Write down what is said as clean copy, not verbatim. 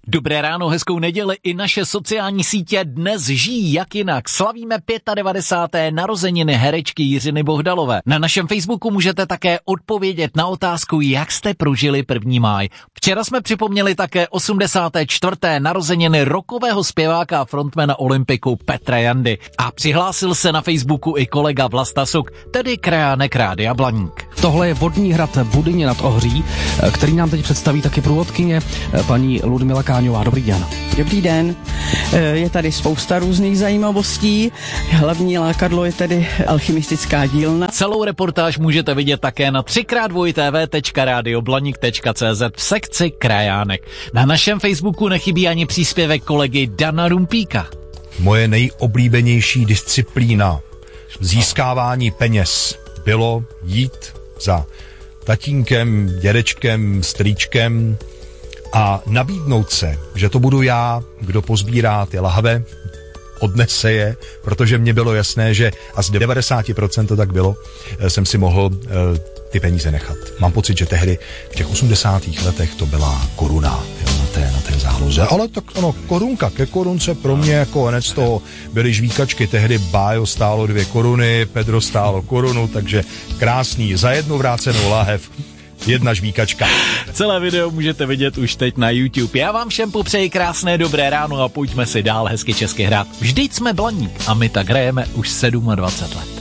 Dobré ráno, hezkou neděli, i naše sociální sítě dnes žijí jak jinak. Slavíme 95. narozeniny herečky Jiřiny Bohdalové. Na našem Facebooku můžete také odpovědět na otázku, jak jste prožili 1. máj. Včera jsme připomněli také 84. narozeniny rockového zpěváka a frontmana Olympiku Petra Jandy. A přihlásil se na Facebooku i kolega Vlasta Suk, tedy krajánek Rádia Blaník. Tohle je vodní hrad Budyně nad Ohří, který nám teď představí taky průvodkyně paní Ludmila Káňová. Dobrý den. Dobrý den. Je tady spousta různých zajímavostí. Hlavní lákadlo je tedy alchymistická dílna. Celou reportáž můžete vidět také na 3x2tv.radioblanik.cz v sekci Krajánek. Na našem Facebooku nechybí ani příspěvek kolegy Dana Rumpíka. Moje nejoblíbenější disciplína získávání peněz bylo jít za tatínkem, dědečkem, strýčkem a nabídnout se, že to budu já, kdo pozbírá ty lahve, odnese je, protože mně bylo jasné, že a z 90% to tak bylo, jsem si mohl ty peníze nechat. Mám pocit, že tehdy v těch 80. letech to byla koruna, jo, na té záloze. Ale tak ano, korunka ke korunce pro mě jako konec z toho byly žvíkačky. Tehdy Bájo stálo 2 koruny, Pedro stálo korunu, takže krásný, za jednu vrácenou lahev 1 žvíkačka. Celé video můžete vidět už teď na YouTube. Já vám všem popřeji krásné dobré ráno a pojďme si dál hezky česky hrát. Vždyť jsme Blaník a my tak hrajeme už 27 let.